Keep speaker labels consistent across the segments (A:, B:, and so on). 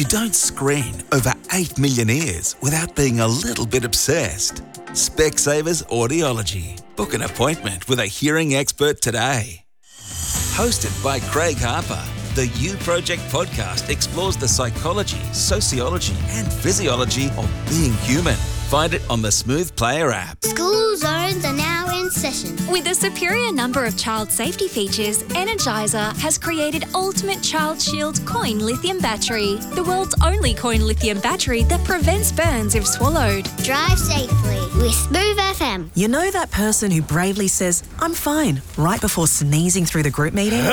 A: you don't screen over 8 million ears without being a little bit obsessed. Specsavers Audiology. Book an appointment with a hearing expert today. Hosted by Craig Harper, the You Project podcast explores the psychology, sociology and physiology of being human. Find it on the Smooth Player app.
B: School zones are now in session.
C: With a superior number of child safety features, Energizer has created Ultimate Child Shield Coin Lithium Battery, the world's only coin lithium battery that prevents burns if swallowed.
B: Drive safely with Smooth FM.
D: You know that person who bravely says, "I'm fine," right before sneezing through the group meeting?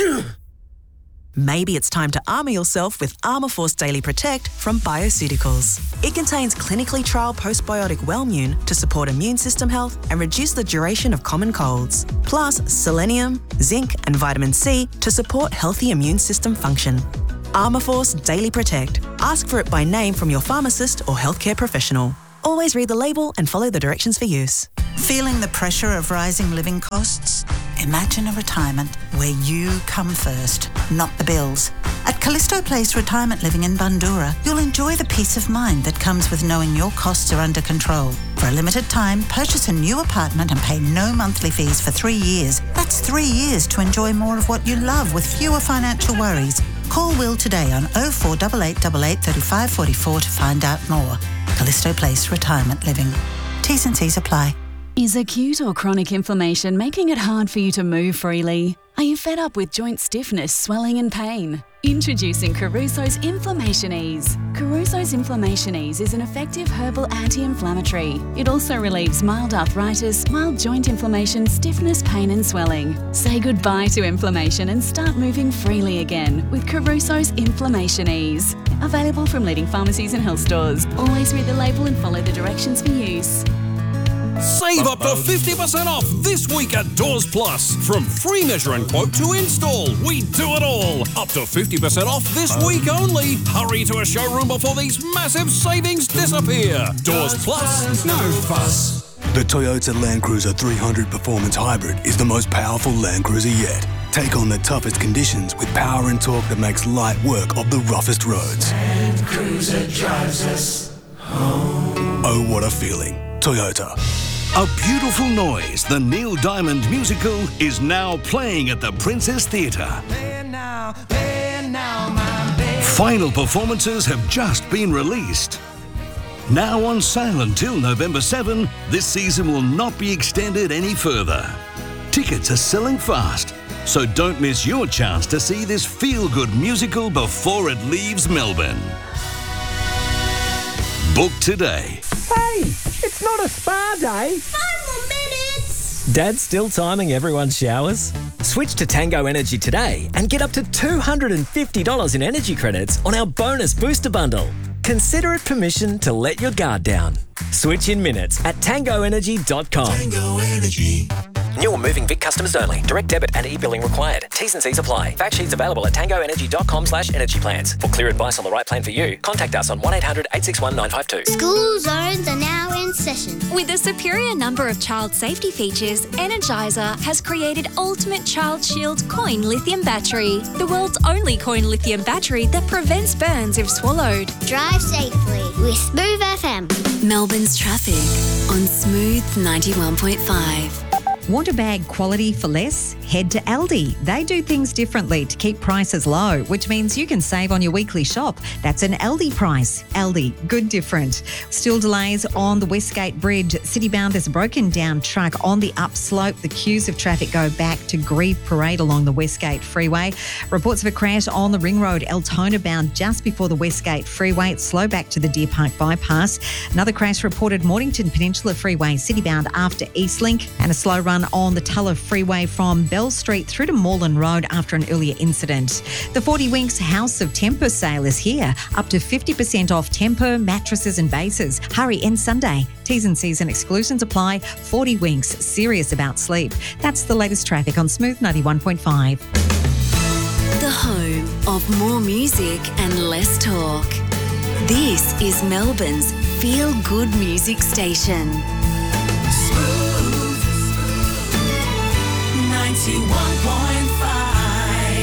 D: Maybe it's time to armour yourself with Armour Force Daily Protect from Bioceuticals. It contains clinically trialled postbiotic Wellmune to support immune system health and reduce the duration of common colds. Plus selenium, zinc and vitamin C to support healthy immune system function. Armour Force Daily Protect. Ask for it by name from your pharmacist or healthcare professional. Always read the label and follow the directions for use.
E: Feeling the pressure of rising living costs? Imagine a retirement where you come first, not the bills. At Callisto Place Retirement Living in Bundoora, you'll enjoy the peace of mind that comes with knowing your costs are under control. For a limited time, purchase a new apartment and pay no monthly fees for 3 years. That's 3 years to enjoy more of what you love with fewer financial worries. Call Will today on 048888 3544 to find out more. Callisto Place Retirement Living. T's and C's apply.
F: Is acute or chronic inflammation making it hard for you to move freely? Are you fed up with joint stiffness, swelling and pain? Introducing Caruso's Inflammation Ease. Caruso's Inflammation Ease is an effective herbal anti-inflammatory. It also relieves mild arthritis, mild joint inflammation, stiffness, pain and swelling. Say goodbye to inflammation and start moving freely again with Caruso's Inflammation Ease. Available from leading pharmacies and health stores. Always read the label and follow the directions for use.
G: Save up to 50% off this week at Doors Plus. From free measure and quote to install, we do it all. Up to 50% off this week only. Hurry to a showroom before these massive savings disappear. Doors Plus, no fuss.
H: The Toyota Land Cruiser 300 Performance Hybrid is the most powerful Land Cruiser yet. Take on the toughest conditions with power and torque that makes light work of the roughest roads.
I: Land Cruiser drives us home.
H: Oh, what a feeling. Toyota.
J: A Beautiful Noise, the Neil Diamond musical, is now playing at the Princess Theatre. Final performances have just been released. Now on sale until November 7, this season will not be extended any further. Tickets are selling fast, so don't miss your chance to see this feel-good musical before it leaves Melbourne. Book today.
K: Hey, it's not a spa day.
B: 5 more minutes.
K: Dad's still timing everyone's showers. Switch to Tango Energy today and get up to $250 in energy credits on our bonus booster bundle. Consider it permission to let your guard down. Switch in minutes at tangoenergy.com.
I: Tango Energy.
K: New or moving Vic customers only. Direct debit and e-billing required. T's and C's apply. Fact sheets available at tangoenergy.com/energy plans. For clear advice on the right plan for you, contact us on 1-800-861-952.
B: School zones are now in session.
C: With a superior number of child safety features, Energizer has created Ultimate Child Shield Coin Lithium Battery, the world's only coin lithium battery that prevents burns if swallowed.
B: Drive safely with Smooth FM.
L: Melbourne's traffic on Smooth 91.5.
M: Want a bag quality for less? Head to Aldi. They do things differently to keep prices low, which means you can save on your weekly shop. That's an Aldi price. Aldi, good different. Still delays on the Westgate Bridge. Citybound, there's a broken down truck on the upslope. The queues of traffic go back to Grieve Parade along the Westgate Freeway. Reports of a crash on the Ring Road, Altona bound just before the Westgate Freeway. It's slow back to the Deer Park bypass. Another crash reported Mornington Peninsula Freeway, Citybound after Eastlink, and a slow run on the Tulla Freeway from Bell Street through to Moreland Road after an earlier incident. The 40 Winks House of Temper sale is here. Up to 50% off Temper, mattresses and bases. Hurry, end Sunday. T's and C's and exclusions apply. 40 Winks, serious about sleep. That's the latest traffic on Smooth 91.5.
L: The home of more music and less talk. This is Melbourne's feel-good music station.
I: 91.5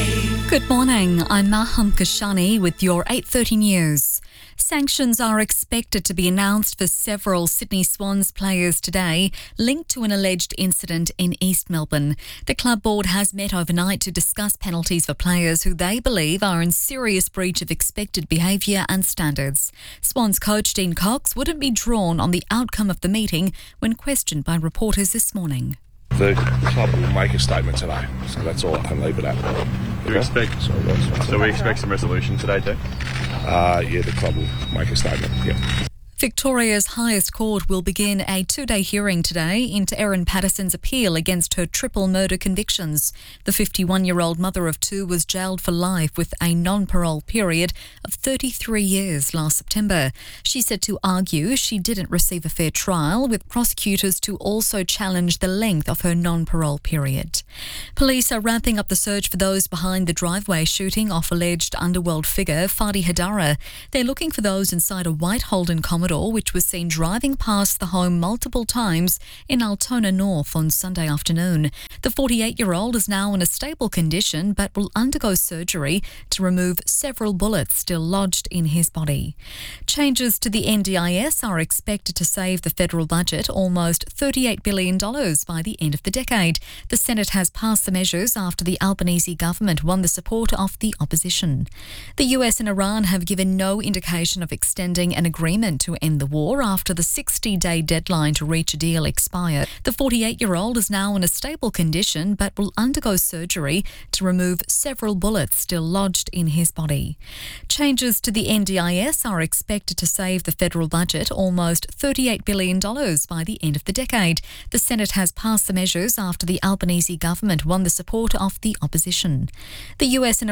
C: Good morning, I'm Maham Kashani with your 8:30 news. Sanctions are expected to be announced for several Sydney Swans players today linked to an alleged incident in East Melbourne. The club board has met overnight to discuss penalties for players who they believe are in serious breach of expected behaviour and standards. Swans coach Dean Cox wouldn't be drawn on the outcome of the meeting when questioned by reporters this morning.
N: The club will make a statement today, so that's all I can leave it at.
O: Do we expect some resolution today, too?
N: Yeah, the club will make a statement, yeah.
C: Victoria's highest court will begin a 2-day hearing today into Erin Patterson's appeal against her triple murder convictions. The 51-year-old mother of two was jailed for life with a non-parole period of 33 years last September. She's said to argue she didn't receive a fair trial, with prosecutors to also challenge the length of her non-parole period. Police are ramping up the search for those behind the driveway shooting of alleged underworld figure Fadi Hadara. They're looking for those inside a white Holden Commodore, which was seen driving past the home multiple times in Altona North on Sunday afternoon. The 48-year-old is now in a stable condition but will undergo surgery to remove several bullets still lodged in his body. Changes to the NDIS are expected to save the federal budget almost $38 billion by the end of the decade. The Senate has passed the measures after the Albanese government won the support of the opposition. The US and Iran have given no indication of extending an agreement to end the war after the 60-day deadline to reach a deal expired. The 48-year-old is now in a stable condition but will undergo surgery to remove several bullets still lodged in his body. Changes to the NDIS are expected to save the federal budget almost $38 billion by the end of the decade. The Senate has passed the measures after the Albanese government won the support of the opposition. The US and